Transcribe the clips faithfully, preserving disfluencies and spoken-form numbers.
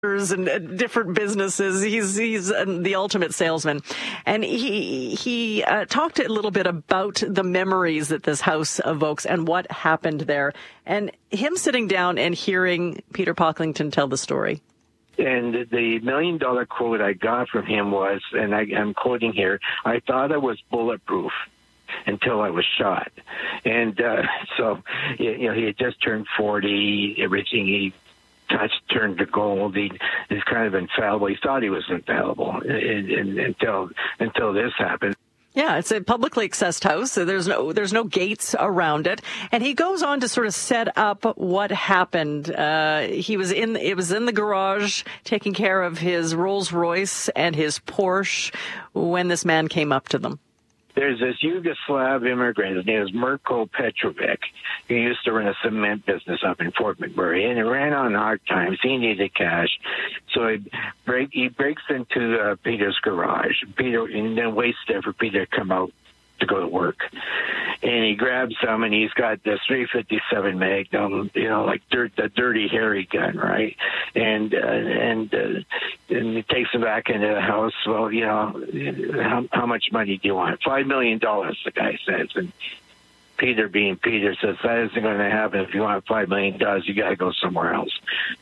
and uh, different businesses. He's he's uh, the ultimate salesman, and he he uh, talked a little bit about the memories that this house evokes and what happened there, and him sitting down and hearing Peter Pocklington tell the story. And the million dollar quote I got from him was, and I, I'm quoting here, "I thought I was bulletproof until I was shot." And uh, so, you know, he had just turned forty, everything he touched turned to gold. He is kind of infallible. He thought he was infallible and, and, until until this happened. Yeah, it's a publicly accessed house. So there's no there's no gates around it, and he goes on to sort of set up what happened. Uh, he was in it was in the garage taking care of his Rolls Royce and his Porsche when this man came up to them. There's this Yugoslav immigrant. His name is Mirko Petrovic. He used to run a cement business up in Fort McMurray, and it ran on hard times. He needed cash, so he break he breaks into uh, Peter's garage. Peter and then waits there for Peter to come out to go to work, and he grabs some, and he's got this three fifty-seven Magnum, you know, like dirt, the dirty hairy gun, right? And uh, and uh, and he takes him back into the house. Well, you know, how, how much money do you want? Five million dollars, the guy says. And Peter, being Peter, says that isn't going to happen. If you want five million dollars, you got to go somewhere else.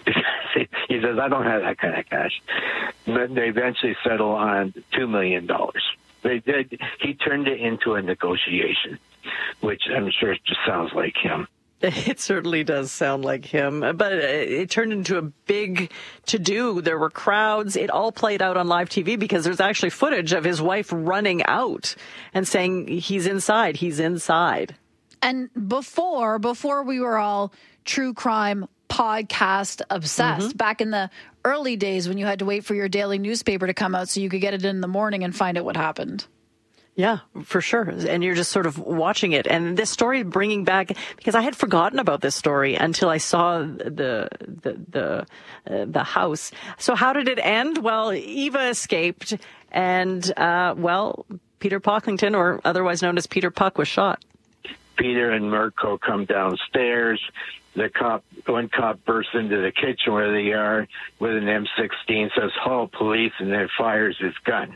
He says, I don't have that kind of cash. But they eventually settle on two million dollars. They did. He turned it into a negotiation, which I'm sure just sounds like him. It certainly does sound like him, but it turned into a big to-do. There were crowds. It all played out on live T V because there's actually footage of his wife running out and saying, he's inside, he's inside. And before, before we were all true crime podcast obsessed, mm-hmm. back in the early days when you had to wait for your daily newspaper to come out so you could get it in the morning and find out what happened. Yeah, for sure. And you're just sort of watching it. And this story bringing back, because I had forgotten about this story until I saw the the the, uh, the house. So how did it end? Well, Eva escaped, and uh, well, Peter Pocklington, or otherwise known as Peter Puck, was shot. Peter and Mirko come downstairs. The cop, one cop bursts into the kitchen where they are with an M sixteen, says, "Halt, police," and then fires his gun.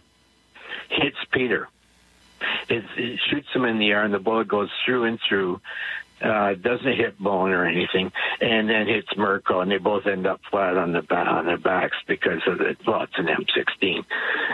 Hits Peter. It, it shoots him in the arm. The bullet goes through and through. Uh, doesn't hit bone or anything, and then hits Mirko, and they both end up flat on the ba- on their backs because of the well, it's an M sixteen.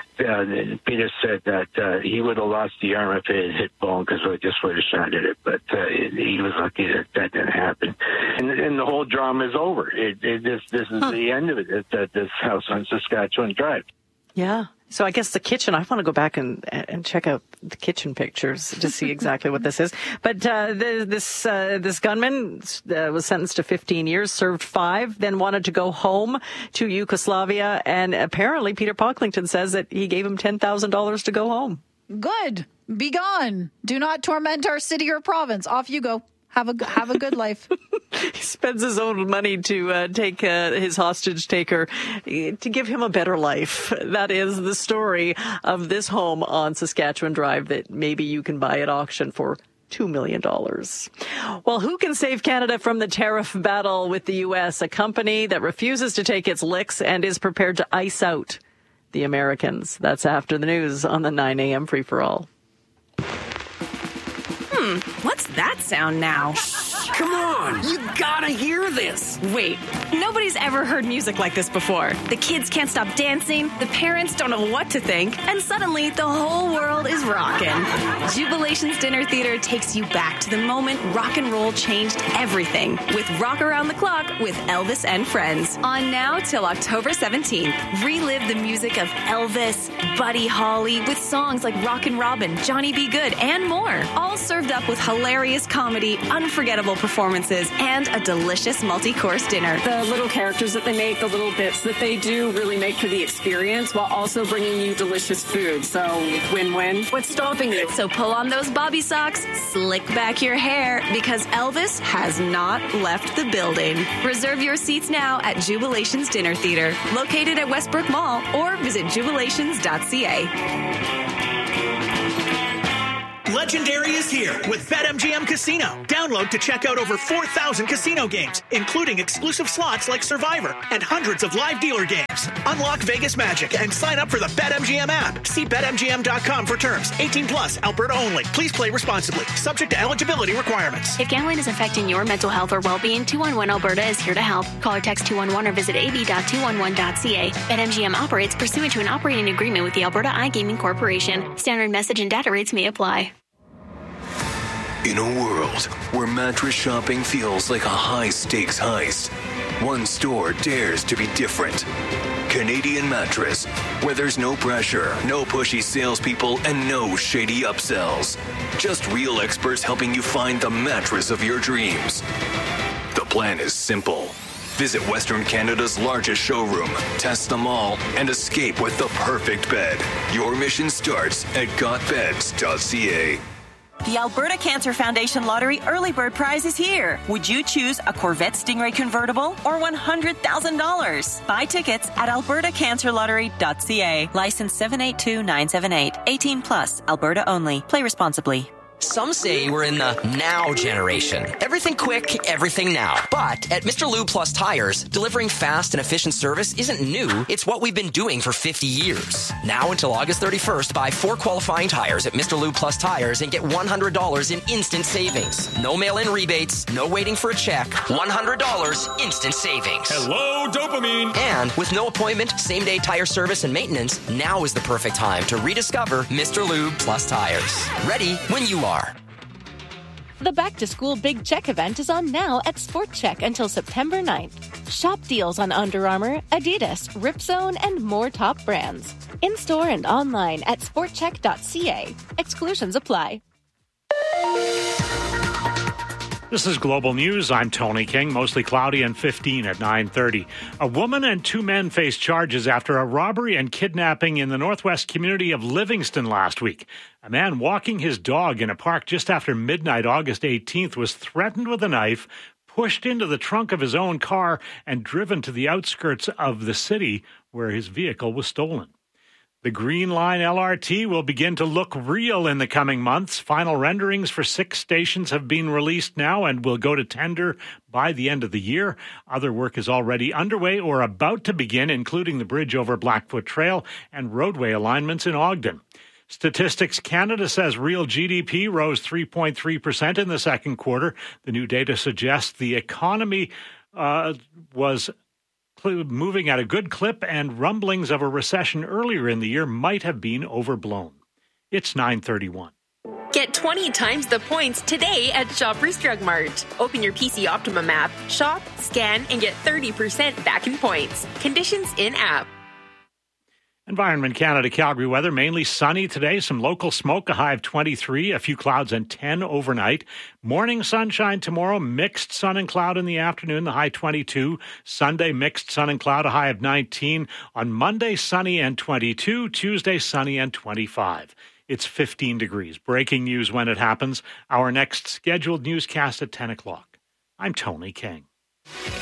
Uh, Peter said that uh, he would have lost the arm if it had hit bone because it just would have shot at it, but uh, it, he was lucky that that didn't happen. And, and the whole drama is over. It, it, this this is huh. the end of it. It's at this house on Saskatchewan Drive. Yeah. So I guess the kitchen, I want to go back and and check out the kitchen pictures to see exactly what this is. But uh, the, this uh, this gunman uh, was sentenced to fifteen years, served five, then wanted to go home to Yugoslavia. And apparently Peter Pocklington says that he gave him ten thousand dollars to go home. Good. Be gone. Do not torment our city or province. Off you go. Have a have a good life. He spends his own money to uh, take uh, his hostage taker to give him a better life. That is the story of this home on Saskatchewan Drive that maybe you can buy at auction for two million dollars. Well, who can save Canada from the tariff battle with the U S? A company that refuses to take its licks and is prepared to ice out the Americans. That's after the news on the nine a.m. Free-for-All. Hmm, what's that sound now? Come on, you gotta hear this. Wait, nobody's ever heard music like this before. The kids can't stop dancing, the parents don't know what to think, and suddenly the whole world is rocking. Jubilation's Dinner Theater takes you back to the moment rock and roll changed everything with Rock Around the Clock with Elvis and Friends. On now till October seventeenth. Relive the music of Elvis, Buddy Holly with songs like Rockin' Robin, Johnny B. Good, and more. All served up with hilarious comedy, unforgettable performances, and a delicious multi-course dinner. The little characters that they make, the little bits that they do really make for the experience while also bringing you delicious food. So win-win. What's stopping you? So pull on those bobby socks, slick back your hair, because Elvis has not left the building. Reserve your seats now at Jubilation's Dinner Theater, located at Westbrook Mall, or visit jubilations dot c a. Legendary is here with BetMGM Casino. Download to check out over four thousand casino games, including exclusive slots like Survivor and hundreds of live dealer games. Unlock Vegas magic and sign up for the BetMGM app. See Bet M G M dot com for terms. eighteen plus, Alberta only. Please play responsibly. Subject to eligibility requirements. If gambling is affecting your mental health or well-being, two one one Alberta is here to help. Call or text two one one or visit a b dot two one one dot c a. BetMGM operates pursuant to an operating agreement with the Alberta iGaming Corporation. Standard message and data rates may apply. In a world where mattress shopping feels like a high-stakes heist, one store dares to be different. Canadian Mattress, where there's no pressure, no pushy salespeople, and no shady upsells. Just real experts helping you find the mattress of your dreams. The plan is simple. Visit Western Canada's largest showroom, test them all, and escape with the perfect bed. Your mission starts at got beds dot c a. The Alberta Cancer Foundation Lottery Early Bird Prize is here. Would you choose a Corvette Stingray convertible or one hundred thousand dollars? Buy tickets at alberta cancer lottery dot c a. License seven eight two nine seven eight. eighteen plus. Alberta only. Play responsibly. Some say we're in the now generation. Everything quick, everything now. But at Mister Lube Plus Tires, delivering fast and efficient service isn't new. It's what we've been doing for fifty years. Now until August thirty-first, buy four qualifying tires at Mister Lube Plus Tires and get one hundred dollars in instant savings. No mail-in rebates, no waiting for a check. one hundred dollars instant savings. Hello, dopamine. And with no appointment, same-day tire service and maintenance, now is the perfect time to rediscover Mister Lube Plus Tires. Ready when you are. The Back to School Big Check event is on now at Sport Check until September ninth. Shop deals on Under Armour, Adidas, Ripzone, and more top brands. In-store and online at sport check dot c a. Exclusions apply. This is Global News. I'm Tony King. Mostly cloudy and fifteen at nine thirty. A woman and two men face charges after a robbery and kidnapping in the northwest community of Livingston last week. A man walking his dog in a park just after midnight, August eighteenth, was threatened with a knife, pushed into the trunk of his own car, and driven to the outskirts of the city where his vehicle was stolen. The Green Line L R T will begin to look real in the coming months. Final renderings for six stations have been released now and will go to tender by the end of the year. Other work is already underway or about to begin, including the bridge over Blackfoot Trail and roadway alignments in Ogden. Statistics Canada says real G D P rose three point three percent in the second quarter. The new data suggests the economy uh, was moving at a good clip, and rumblings of a recession earlier in the year might have been overblown. It's nine thirty-one. Get twenty times the points today at Shoppers Drug Mart. Open your P C Optimum app, shop, scan, and get thirty percent back in points. Conditions in-app. Environment Canada Calgary weather, mainly sunny today. Some local smoke, a high of twenty-three, a few clouds and ten overnight. Morning sunshine tomorrow, mixed sun and cloud in the afternoon, the high twenty-two. Sunday, mixed sun and cloud, a high of nineteen. On Monday, sunny and twenty-two. Tuesday, sunny and twenty-five. It's fifteen degrees. Breaking news when it happens. Our next scheduled newscast at ten o'clock. I'm Tony King.